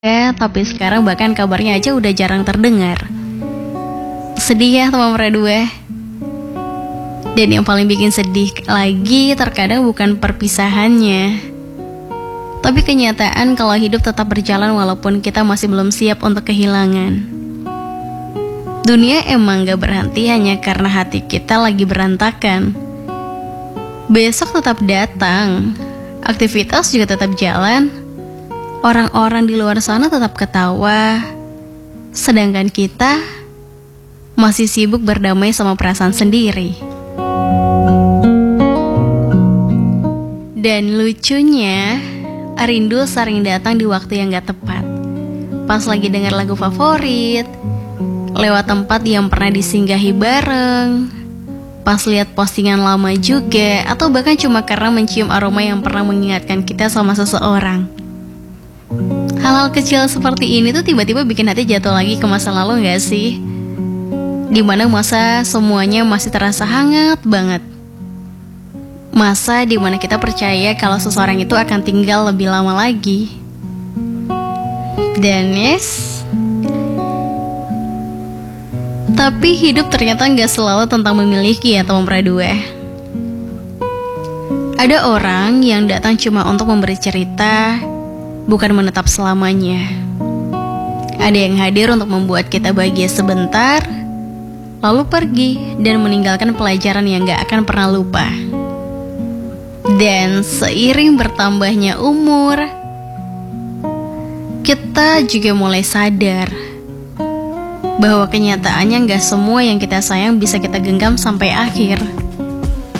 tapi sekarang bahkan kabarnya aja udah jarang terdengar. Sedih ya teman Pradua. Dan yang paling bikin sedih lagi terkadang bukan perpisahannya, tapi kenyataan kalau hidup tetap berjalan walaupun kita masih belum siap untuk kehilangan. Dunia emang gak berhenti hanya karena hati kita lagi berantakan. Besok tetap datang, aktivitas juga tetap jalan, orang-orang di luar sana tetap ketawa, sedangkan kita masih sibuk berdamai sama perasaan sendiri. Dan lucunya, rindu sering datang di waktu yang gak tepat. Pas lagi denger lagu favorit, lewat tempat yang pernah disinggahi bareng, pas lihat postingan lama juga, atau bahkan cuma karena mencium aroma yang pernah mengingatkan kita sama seseorang. Hal-hal kecil seperti ini tuh tiba-tiba bikin hati jatuh lagi ke masa lalu gak sih? Dimana masa semuanya masih terasa hangat banget. Masa dimana kita percaya kalau seseorang itu akan tinggal lebih lama lagi. Dan yes, tapi hidup ternyata gak selalu tentang memiliki ya teman Pradua. Ada orang yang datang cuma untuk memberi cerita, bukan menetap selamanya. Ada yang hadir untuk membuat kita bahagia sebentar, lalu pergi dan meninggalkan pelajaran yang gak akan pernah lupa. Dan seiring bertambahnya umur, kita juga mulai sadar bahwa kenyataannya gak semua yang kita sayang bisa kita genggam sampai akhir.